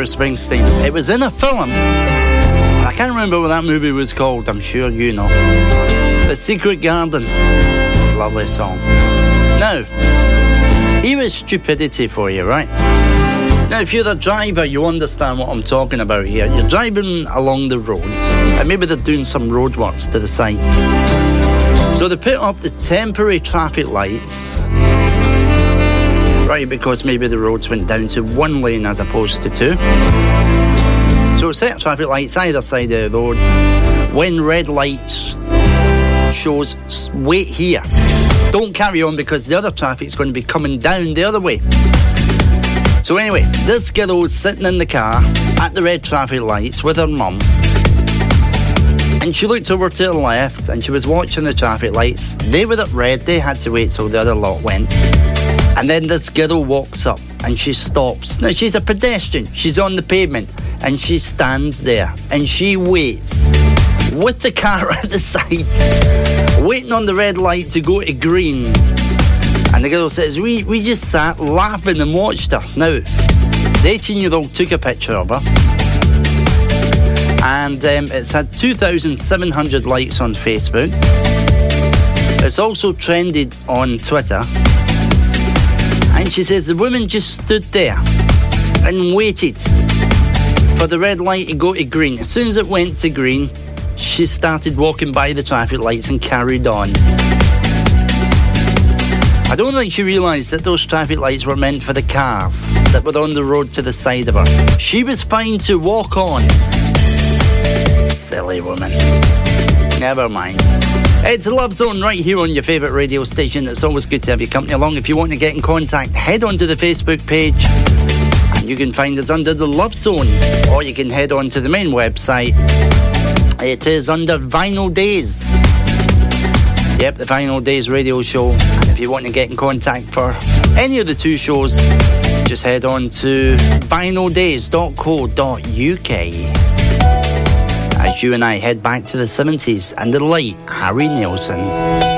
Bruce Springsteen. It was in a film. I can't remember what that movie was called. I'm sure you know. The Secret Garden. Lovely song. Now, here is stupidity for you, right? Now, if you're a driver, you understand what I'm talking about here. You're driving along the roads, and maybe they're doing some roadworks to the side. So they put up the temporary traffic lights, right, because maybe the roads went down to one lane as opposed to two. So set traffic lights either side of the road. When red lights shows, wait here. Don't carry on because the other traffic's going to be coming down the other way. So anyway, this girl was sitting in the car at the red traffic lights with her mum. And she looked over to her left and she was watching the traffic lights. They were at red, they had to wait till the other lot went. And then this girl walks up and she stops. Now she's a pedestrian, she's on the pavement, and she stands there and she waits with the car at the side, waiting on the red light to go to green. And the girl says, we just sat laughing and watched her. Now, the 18-year-old took a picture of her. And it's had 2,700 likes on Facebook. It's also trended on Twitter. And she says the woman just stood there and waited for the red light to go to green. As soon as it went to green, she started walking by the traffic lights and carried on. I don't think she realised that those traffic lights were meant for the cars that were on the road to the side of her. She was fine to walk on. Silly woman. Never mind. It's Love Zone right here on your favourite radio station. It's always good to have your company along. If you want to get in contact, head on to the Facebook page and you can find us under the Love Zone, or you can head on to the main website. It is under Vinyl Days. Yep, the Vinyl Days radio show. And if you want to get in contact for any of the two shows, just head on to vinyldays.co.uk. As you and I head back to the 70s and the late Harry Nilsson.